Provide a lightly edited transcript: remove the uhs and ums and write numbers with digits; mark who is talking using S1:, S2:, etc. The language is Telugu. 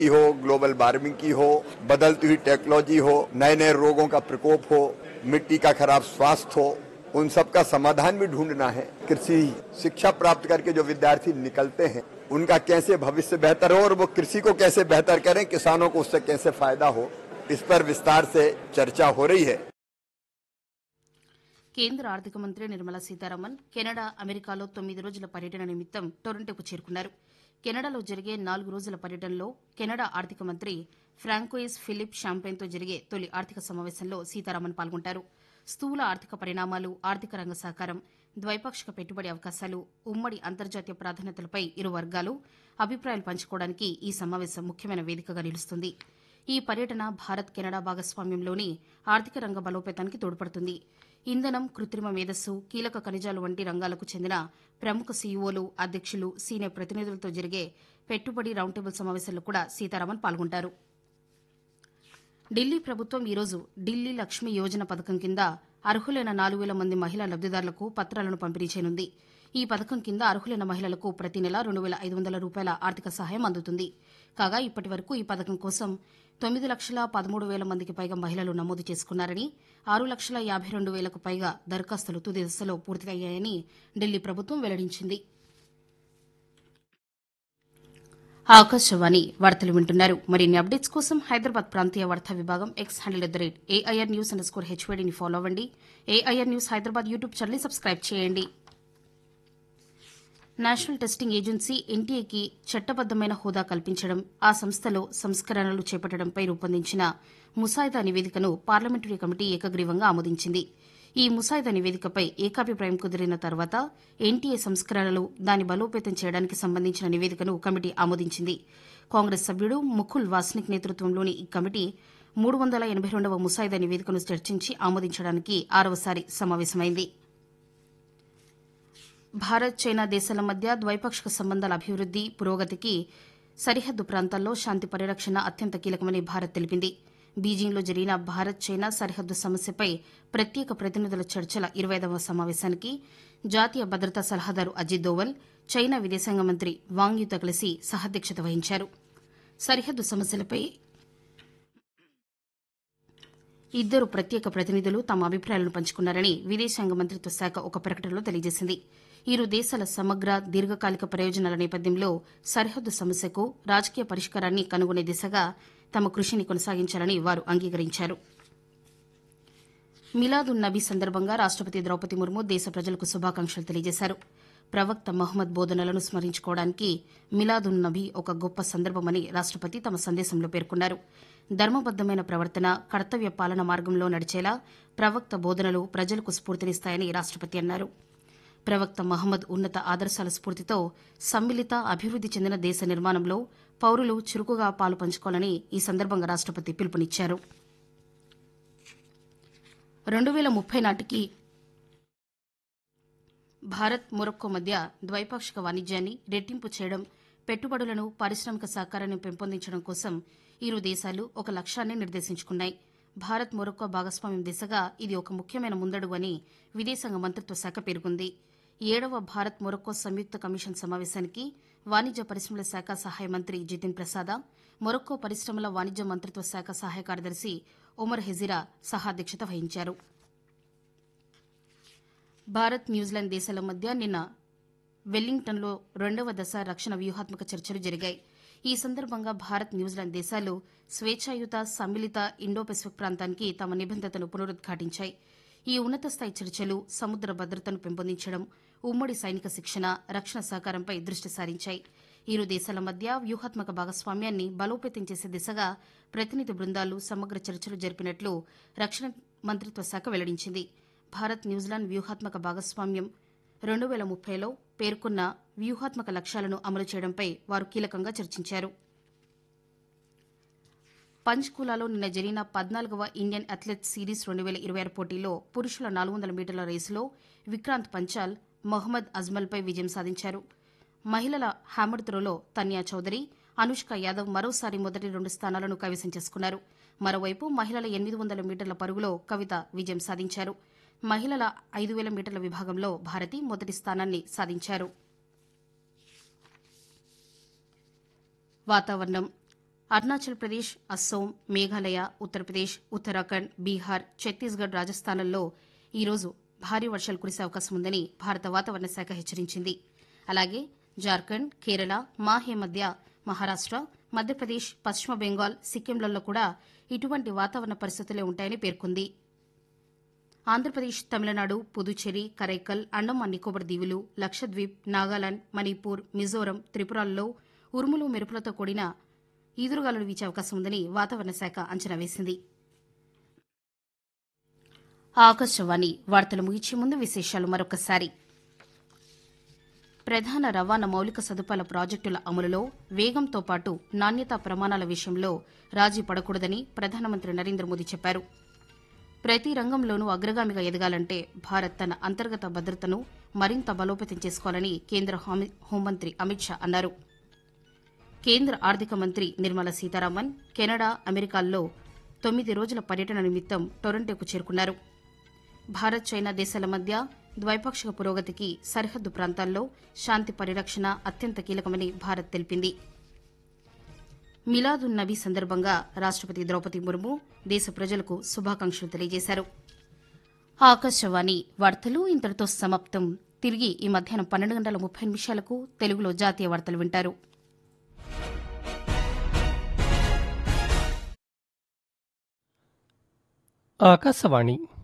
S1: हो, ग्लोबल वार्मिंग की हो, बदलती हुई टेक्नोलॉजी हो, नए नए रोगों का प्रकोप हो, मिट्टी का खराब स्वास्थ्य हो, उन सब का समाधान भी ढूंढना है। कृषि शिक्षा प्राप्त करके जो विद्यार्थी निकलते हैं उनका कैसे भविष्य बेहतर हो और वो कृषि को कैसे बेहतर करें, किसानों को उससे कैसे फायदा हो, इस पर विस्तार से चर्चा हो रही है।
S2: కేంద్ర ఆర్థిక మంత్రి నిర్మలా సీతారామన్ కెనడా అమెరికాలో 9 రోజుల పర్యటన నిమిత్తం టొరంటోకు చేరుకున్నారు. కెనడాలో జరిగే 4 రోజుల పర్యటనలో కెనడా ఆర్థిక మంత్రి ఫ్రాంకోయిస్ ఫిలిప్ షాంపెన్తో జరిగే తొలి ఆర్థిక సమావేశంలో సీతారామన్ పాల్గొంటారు. స్థూల ఆర్థిక పరిణామాలు, ఆర్థిక రంగ సహకారం, ద్వైపాక్షిక పెట్టుబడి అవకాశాలు, ఉమ్మడి అంతర్జాతీయ ప్రాధాన్యతలపై ఇరు వర్గాలు అభిప్రాయాలు పంచుకోవడానికి ఈ సమావేశం ముఖ్యమైన వేదికగా నిలుస్తుంది. ఈ పర్యటన భారత్ కెనడా భాగస్వామ్యంలోని ఆర్థిక రంగ బలోపేతానికి తోడ్పడుతుంది. ఇంధనం, కృత్రిమ మేధస్సు, కీలక ఖనిజాలు వంటి రంగాలకు చెందిన ప్రముఖ సీఈఓలు, అధ్యక్షులు, సీనియర్ ప్రతినిధులతో జరిగే పెట్టుబడి రౌండ్ టేబుల్ సమావేశంలో కూడా సీతారామన్ పాల్గొంటారు. ఢిల్లీ ప్రభుత్వం ఈరోజు ఢిల్లీ లక్ష్మి యోజన పథకం కింద అర్హులైన 4,000 మంది మహిళా లబ్దిదారులకు పత్రాలను పంపిణీ చేయనుంది. ఈ పథకం కింద అర్హులైన మహిళలకు ప్రతి నెల 2,500 రూపాయల ఆర్థిక సహాయం అందుతుంది. కాగా ఇప్పటి వరకు ఈ పథకం కోసం 9,13,000 మందికి పైగా మహిళలు నమోదు చేసుకున్నారని, 6,52,000కు పైగా దరఖాస్తులు తుది దశలో పూర్తయ్యాయని ఢిల్లీ ప్రభుత్వం వెల్లడించింది. ఆకాశవాణి వార్తలు వింటున్నారు. మరిన్ని అప్డేట్స్ కోసం హైదరాబాద్ ప్రాంతీయ వార్తా విభాగం ఎక్స్ హ్యాండిల్ @AIR_News_HYDని ఫాలో అవ్వండి. AIR న్యూస్ హైదరాబాద్ యూట్యూబ్ ఛానల్ని సబ్స్క్రైబ్ చేయండి. నేషనల్ టెస్టింగ్ ఏజెన్సీ ఎన్టీఏకి చట్టబద్దమైన హోదా కల్పించడం, ఆ సంస్థలో సంస్కరణలు చేపట్టడంపై రూపొందించిన ముసాయిదా నివేదికను పార్లమెంటరీ కమిటీ ఏకగ్రీవంగా ఆమోదించింది. ఈ ముసాయిదా నివేదికపై ఏకాభిప్రాయం కుదిరిన తర్వాత ఎన్టీఏ సంస్కరణలు, దాన్ని బలోపేతం చేయడానికి సంబంధించిన నివేదికను కమిటీ ఆమోదించింది. కాంగ్రెస్ సభ్యుడు ముకుల్ వాస్నిక్ నేతృత్వంలోని ఈ కమిటీ 382వ ముసాయిదా నివేదికను చర్చించి ఆమోదించడానికి 6వసారి సమావేశమైంది. భారత్, చైనా దేశాల మధ్య ద్వైపాక్షిక సంబంధాల అభివృద్ది, పురోగతికి సరిహద్దు ప్రాంతాల్లో శాంతి పరిరక్షణ అత్యంత కీలకమని భారత్ తెలిపింది. బీజింగ్లో జరిగిన భారత్ చైనా సరిహద్దు సమస్యపై ప్రత్యేక ప్రతినిధుల చర్చల 25వ సమావేశానికి జాతీయ భద్రతా సలహాదారు అజిత్ దోవల్, చైనా విదేశాంగ మంత్రి వాంగ్ యూతో కలిసి సహాధ్యక్షత వహించారు. సరిహద్దు సమస్యలపై ఇద్దరు ప్రత్యేక ప్రతినిధులు తమ అభిప్రాయాలను పంచుకున్నారని విదేశాంగ మంత్రిత్వ శాఖ ఒక ప్రకటనలో తెలియజేసింది. ఇరు దేశాల సమగ్ర, దీర్ఘకాలిక ప్రయోజనాల నేపథ్యంలో సరిహద్దు సమస్యకు రాజకీయ పరిష్కారాన్ని కనుగొనే దిశగా తమ కృషిని కొనసాగించాలని వారు అంగీకరించారు. మిలాదున్ నబీ సందర్భంగా రాష్టపతి ద్రౌపది ముర్ము దేశ ప్రజలకు శుభాకాంక్షలు తెలియజేశారు. ప్రవక్త మహమ్మద్ బోధనలను స్మరించుకోవడానికి మిలాదున్ నబీ ఒక గొప్ప సందర్భమని రాష్టపతి తమ సందేశంలో పేర్కొన్నారు. ధర్మబద్దమైన ప్రవర్తన, కర్తవ్య పాలన మార్గంలో నడిచేలా ప్రవక్త బోధనలు ప్రజలకు స్ఫూర్తినిస్తాయని రాష్టపతి అన్నారు. ప్రవక్త మహమ్మద్ ఉన్నత ఆదర్శాల స్ఫూర్తితో సమ్మిళిత, అభివృద్ది చెందిన దేశ నిర్మాణంలో పౌరులు చురుకుగా పాలు పంచుకోవాలని ఈ సందర్భంగా రాష్టపతి పిలుపునిచ్చారు. 2030 నాటికి భారత్, మొరక్కో మధ్య ద్వైపాక్షిక వాణిజ్యాన్ని రెట్టింపు చేయడం, పెట్టుబడులను, పారిశ్రామిక సహకారాన్ని పెంపొందించడం కోసం ఇరు దేశాలు ఒక లక్ష్యాన్ని నిర్దేశించుకున్నాయి. భారత్, మొరక్కో భాగస్వామ్యం దిశగా ఇది ఒక ముఖ్యమైన ముందడుగు అని విదేశాంగ మంత్రిత్వ శాఖ పేర్కొంది. 7వ భారత్ మొరక్కో సంయుక్త కమిషన్ సమావేశానికి వాణిజ్య పరిశ్రమల శాఖ సహాయ మంత్రి జితిన్ ప్రసాద, మొరక్కో పరిశ్రమల వాణిజ్య మంత్రిత్వ శాఖ సహాయ కార్యదర్శి ఒమర్ హెజిరా సహాధ్యక్షత వహించారు. భారత్, న్యూజిలాండ్ దేశాల మధ్య నిన్న వెల్లింగ్టన్లో 2వ దశ రక్షణ వ్యూహాత్మక చర్చలు జరిగాయి. ఈ సందర్భంగా భారత్, న్యూజిలాండ్ దేశాలు స్వేచ్ఛాయుత, సమ్మిళిత ఇండో పెసిఫిక్ ప్రాంతానికి తమ నిబద్దతను పునరుద్ఘాటించాయి. ఈ ఉన్నత స్థాయి చర్చలు సముద్ర భద్రతను పెంపొందించడం, ఉమ్మడి సైనిక శిక్షణ, రక్షణ సహకారంపై దృష్టి సారించాయి. ఇరు దేశాల మధ్య వ్యూహాత్మక భాగస్వామ్యాన్ని బలోపేతం చేసే దిశగా ప్రతినిధి బృందాలు సమగ్ర చర్చలు జరిపినట్లు రక్షణ మంత్రిత్వ శాఖ వెల్లడించింది. భారత్, న్యూజిలాండ్ వ్యూహాత్మక భాగస్వామ్యం 2030లో పేర్కొన్న వ్యూహాత్మక లక్ష్యాలను అమలు చేయడంపై వారు కీలకంగా చర్చించారు. పంచ్కులాలో నిన్న జరిగిన 14వ ఇండియన్ అథ్లెట్స్ సిరీస్ 2026 పోటీల్లో పురుషుల 400 మీటర్ల రేసులో విక్రాంత్ పంచాల్, మొహమ్మద్ అజ్మల్పై విజయం సాధించారు. మహిళల హ్యామర్ త్రోలో తన్యా చౌదరి, అనుష్క యాదవ్ మరోసారి మొదటి 2 స్థానాలను కైవసం చేసుకున్నారు. మరోవైపు మహిళల 800 మీటర్ల పరుగులో కవిత విజయం సాధించారు. మహిళల 5,000 మీటర్ల విభాగంలో భారతి మొదటి స్థానాన్ని సాధించారు. వాతావరణం అరుణాచల్ ప్రదేశ్, అస్సోం, మేఘాలయ, ఉత్తరప్రదేశ్, ఉత్తరాఖండ్, బీహార్, ఛత్తీస్గఢ్, రాజస్థాన్లలో ఈరోజు భారీ వర్షాలు కురిసే అవకాశం ఉందని భారత వాతావరణ శాఖ హెచ్చరించింది. అలాగే జార్ఖండ్, కేరళ, మాహే మధ్య, మహారాష్ట, మధ్యప్రదేశ్, పశ్చిమ బెంగాల్, సిక్కింలలో కూడా ఇటువంటి వాతావరణ పరిస్థితులే ఉంటాయని పేర్కొంది. ఆంధ్రప్రదేశ్, తమిళనాడు, పుదుచ్చేరి, కరైకల్, అండమాన్ నికోబార్ దీవులు, లక్షద్వీప్, నాగాలాండ్, మణిపూర్, మిజోరం, త్రిపురలలో ఉరుములు, మెరుపులతో కూడిన ఈదురుగాలులు వీచే అవకాశం ఉందని వాతావరణ శాఖ అంచనా వేసింది. ఆకాశవాణి వార్తలు ముగించే ముందు విశేషాలు మరొకసారి. ప్రధాన రవాణా మౌలిక సదుపాయాల ప్రాజెక్టుల అమలులో వేగంతో పాటు నాణ్యతా ప్రమాణాల విషయంలో రాజీ పడకూడదని ప్రధానమంత్రి నరేంద్ర మోదీ చెప్పారు. ప్రతి రంగంలోనూ అగ్రగామిగా ఎదగాలంటే భారత్ తన అంతర్గత భద్రతను మరింత బలోపేతం చేసుకోవాలని కేంద్ర హోంమంత్రి అమిత్ షా అన్నారు. కేంద్ర ఆర్థిక మంత్రి నిర్మలా సీతారామన్ కెనడా, అమెరికాల్లో 9 రోజుల పర్యటన నిమిత్తం టొరంటోకు చేరుకున్నారు. భారత్, చైనా దేశాల మధ్య ద్వైపాక్షిక పురోగతికి సరిహద్దు ప్రాంతాల్లో శాంతి పరిరక్షణ అత్యంత కీలకమని భారత్ తెలిపింది. మిలాదున్ నబీ సందర్భంగా రాష్టపతి ద్రౌపది ముర్ము దేశ ప్రజలకు శుభాకాంక్షలు తెలియజేశారు. ఆకాశవాణి వార్తలు ఇంతటితో సమాప్తం. తిరిగి ఈ మధ్యాహ్నం 12:30 తెలుగులో జాతీయ వార్తలు వింటారు.
S3: ఆకాశవాణి